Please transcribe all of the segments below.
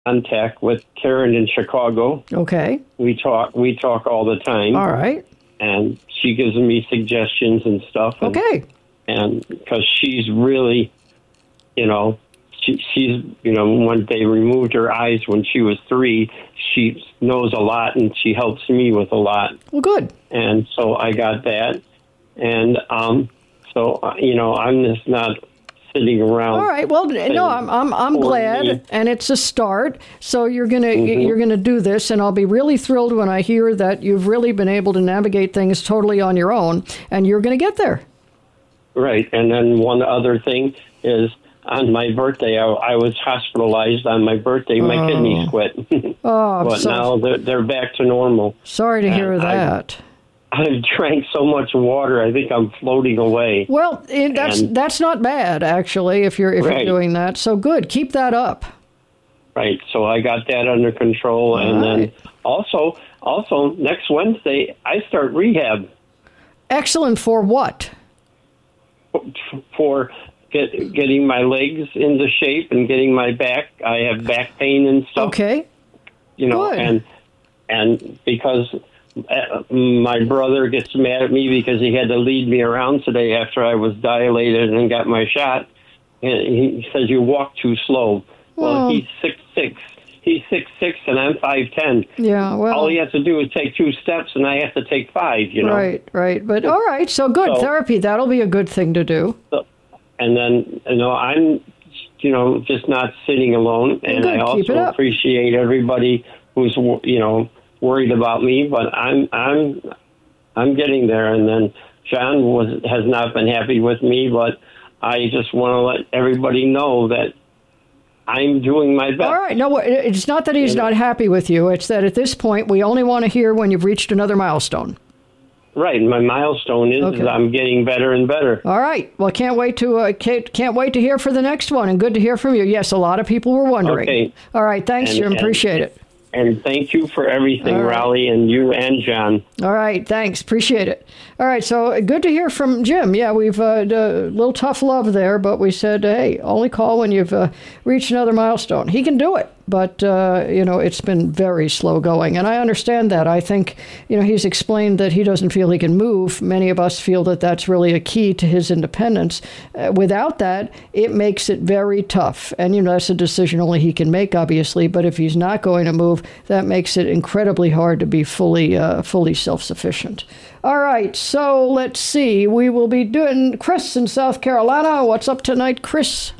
contact with Karen in Chicago. Okay. We talk all the time. All right. And she gives me suggestions and stuff. And, okay. And because she's really, she's, when they removed her eyes when she was 3, she knows a lot and she helps me with a lot. Well, good. And so I got that. And I'm just not sitting around. All right. Well, no, I'm glad, and it's a start. So you're gonna do this, and I'll be really thrilled when I hear that you've really been able to navigate things totally on your own, and you're gonna get there. Right. And then one other thing is, on my birthday, I was hospitalized on my birthday. My kidneys quit. But now they're back to normal. Sorry to hear that. I drank so much water, I think I'm floating away. Well, that's not bad, actually, if you're doing that. So good. Keep that up. Right. So I got that under control. And then also, next Wednesday, I start rehab. Excellent. For what? For getting my legs into shape and getting my back. I have back pain and stuff. Okay. Good. And because my brother gets mad at me because he had to lead me around today after I was dilated and got my shot. And he says, you walk too slow. Well, he's 6'6". He's 6'6", and I'm 5'10". Yeah, well, all he has to do is take 2 steps, and I have to take 5. Right. But all right, so good therapy. That'll be a good thing to do. And then I'm, just not sitting alone, and I also appreciate everybody who's worried about me. But I'm getting there. And then John has not been happy with me, but I just want to let everybody know that I'm doing my best. All right. No, it's not that he's not happy with you. It's that at this point, we only want to hear when you've reached another milestone. Right. My milestone is I'm getting better and better. All right. Well, can't wait to hear for the next one, and good to hear from you. Yes, a lot of people were wondering. Okay. All right. Thanks, Jim. Appreciate it. And thank you for everything, Raleigh, and you and John. All right. Thanks. Appreciate it. All right. So good to hear from Jim. Yeah, we've a little tough love there, but we said, hey, only call when you've reached another milestone. He can do it. But, it's been very slow going. And I understand that. I think, he's explained that he doesn't feel he can move. Many of us feel that that's really a key to his independence. Without that, it makes it very tough. And, that's a decision only he can make, obviously. But if he's not going to move, that makes it incredibly hard to be fully self-sufficient. All right. So let's see. We will be doing Chris in South Carolina. What's up tonight, Chris?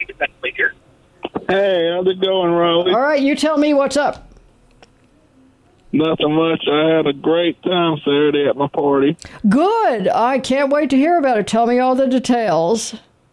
Hey, how's it going, Raleigh? All right, you tell me what's up. Nothing much. I had a great time Saturday at my party. Good. I can't wait to hear about it. Tell me all the details.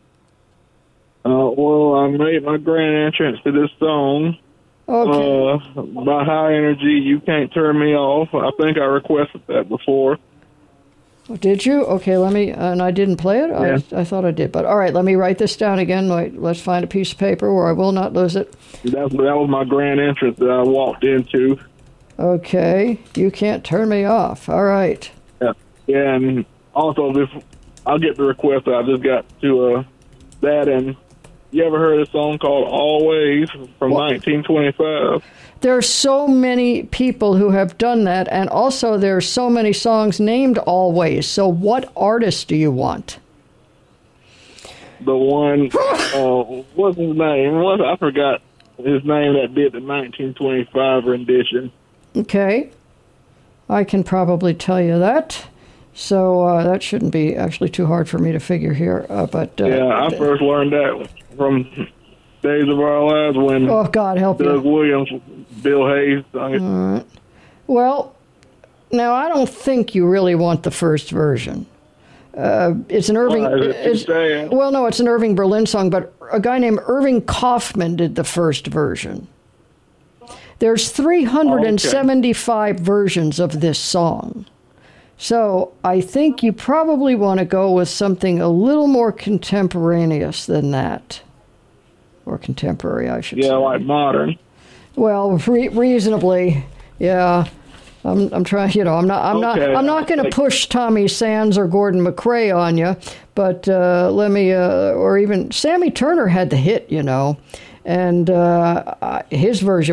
Well, I made my grand entrance to this song. Okay. By High Energy, You Can't Turn Me Off. I think I requested that before. Did you? Okay, let me, and I didn't play it? Yeah. I thought I did. But all right, let me write this down again. Wait, let's find a piece of paper where I will not lose it. That was my grand entrance that I walked into. Okay, You Can't Turn Me Off. All right. Yeah, and also, I'll get the request. I just got to that, and you ever heard a song called Always from 1925? There are so many people who have done that, and also there are so many songs named Always. So what artist do you want? The one, what's his name? I forgot his name that did the 1925 rendition. Okay. I can probably tell you that. So that shouldn't be actually too hard for me to figure here. But I first learned that from Days of Our Lives when God help Doug Williams, Bill Hayes sung it. All right. Well, now I don't think you really want the first version. It's an Irving. It's an Irving Berlin song, but a guy named Irving Kaufman did the first version. There's 375 versions of this song. So I think you probably want to go with something a little more contemporaneous than that. Or contemporary, I should say. Yeah, like modern. Well, reasonably, yeah. I'm trying. I'm not going to push Tommy Sands or Gordon McRae on you, but let me. Or even Sammy Turner had the hit, and his version